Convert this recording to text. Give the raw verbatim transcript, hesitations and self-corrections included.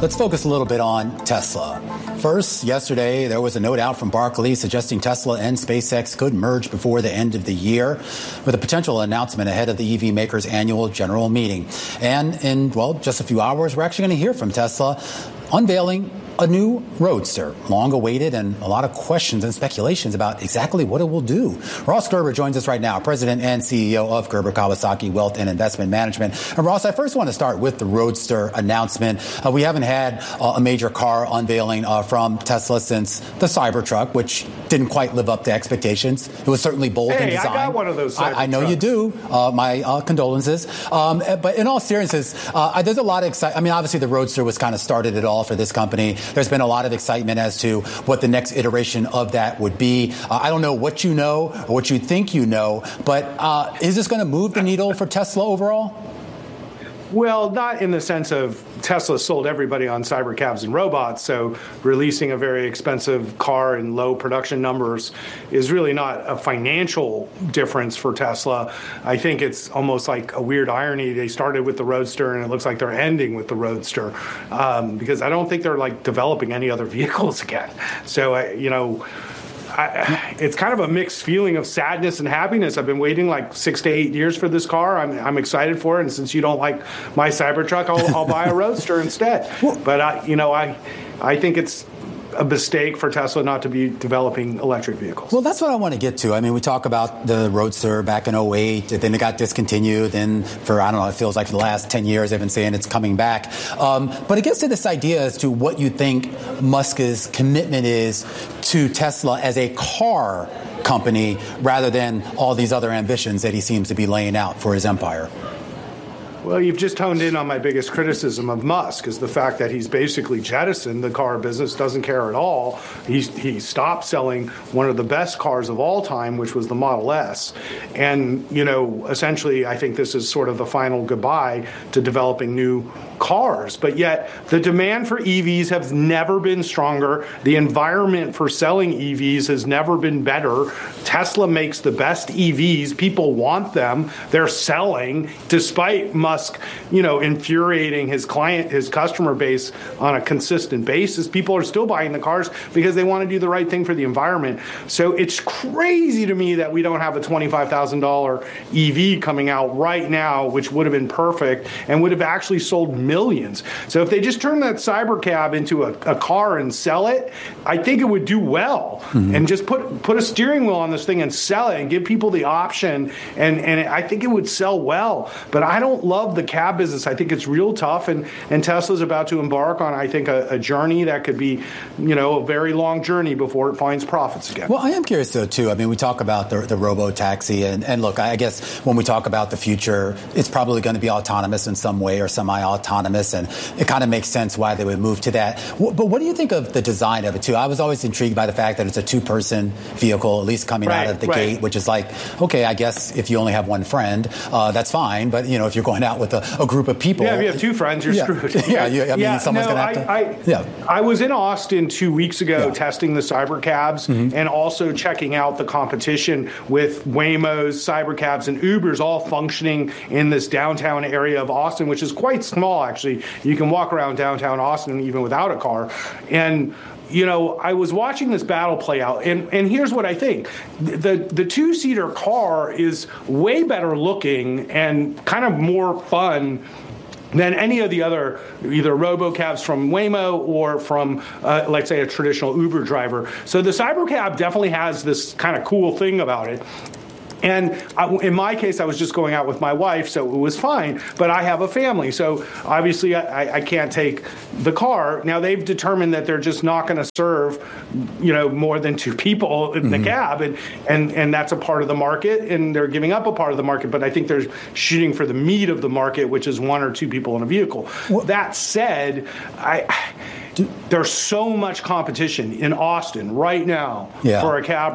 Let's focus a little bit on Tesla. First, yesterday, there was a note out from Barclays suggesting Tesla and SpaceX could merge before the end of the year, with a potential announcement ahead of the E V maker's annual general meeting. And in, well, just a few hours, we're actually going to hear from Tesla unveiling a new Roadster, long awaited, and a lot of questions and speculations about exactly what it will do. Ross Gerber joins us right now, President and C E O of Gerber Kawasaki Wealth and Investment Management. And Ross, I first want to start with the Roadster announcement. Uh, we haven't had uh, a major car unveiling uh, from Tesla since the Cybertruck, which didn't quite live up to expectations. It was certainly bold hey, in design. I got one of those Cybertrucks. I, I know you do. Uh, my uh, condolences. Um, but in all seriousness, uh, there's a lot of excitement. I mean, obviously the Roadster was kind of started it all for this company. There's been a lot of excitement as to what the next iteration of that would be. Uh, I don't know what you know or what you think you know, but uh, is this going to move the needle for Tesla overall? Well, not in the sense of Tesla sold everybody on cybercabs and robots, so releasing a very expensive car in low production numbers is really not a financial difference for Tesla. I think it's almost like a weird irony. They started with the Roadster, and it looks like they're ending with the Roadster, um, because I don't think they're like developing any other vehicles again. So, uh, you know, I, it's kind of a mixed feeling of sadness and happiness. I've been waiting like six to eight years for this car. I'm, I'm excited for it. And since you don't like my Cybertruck, I'll, I'll buy a Roadster instead. But, I, you know, I, I think it's a mistake for Tesla not to be developing electric vehicles. Well, that's what I want to get to. I mean, we talk about the Roadster back in oh eight, then it got discontinued, and for, I don't know, it feels like for the last ten years they've been saying it's coming back. Um, but it gets to this idea as to what you think Musk's commitment is to Tesla as a car company rather than all these other ambitions that he seems to be laying out for his empire. Well, you've just honed in on my biggest criticism of Musk, is the fact that he's basically jettisoned the car business, doesn't care at all. He's, he stopped selling one of the best cars of all time, which was the Model S. And, you know, essentially, I think this is sort of the final goodbye to developing new cars. But yet, the demand for E Vs has never been stronger. The environment for selling E Vs has never been better. Tesla makes the best E Vs. People want them. They're selling, despite Musk, you know, infuriating his client, his customer base on a consistent basis. People are still buying the cars because they want to do the right thing for the environment. So it's crazy to me that we don't have a twenty-five thousand dollars E V coming out right now, which would have been perfect and would have actually sold millions. So if they just turn that Cybercab into a, a car and sell it, I think it would do well. Mm-hmm. And just put put a steering wheel on this thing and sell it and give people the option. And, and I think it would sell well. But I don't love the cab business. I think it's real tough. And, and Tesla's about to embark on, I think, a, a journey that could be, you know, a very long journey before it finds profits again. Well, I am curious, though, too. I mean, we talk about the, the robo-taxi. And, and look, I guess when we talk about the future, it's probably going to be autonomous in some way or semi-autonomous. And it kind of makes sense why they would move to that. But what do you think of the design of it, too? I was always intrigued by the fact that it's a two-person vehicle, at least coming right, out of the right. gate, which is like, okay, I guess if you only have one friend, uh, that's fine. But, you know, if you're going out with a, a group of people. Yeah, if you have two friends, you're yeah, screwed. Yeah, yeah, I mean, yeah, someone's no, going to have I, to. I, yeah. I was in Austin two weeks ago yeah. testing the Cybercabs mm-hmm. and also checking out the competition with Waymos, Cybercabs, and Ubers all functioning in this downtown area of Austin, which is quite small, actually. You can walk around downtown Austin even without a car. And you know, I was watching this battle play out, and, and here's what I think. The, the two-seater car is way better looking and kind of more fun than any of the other either robocabs from Waymo or from, uh, let's say, a traditional Uber driver. So the Cybercab definitely has this kind of cool thing about it. And I, in my case, I was just going out with my wife, so it was fine. But I have a family, so obviously I, I can't take the car. Now, they've determined that they're just not going to serve, you know, more than two people in mm-hmm. the cab, and, and and that's a part of the market, and they're giving up a part of the market. But I think they're shooting for the meat of the market, which is one or two people in a vehicle. Well, that said, I. There's so much competition in Austin right now yeah. for a cab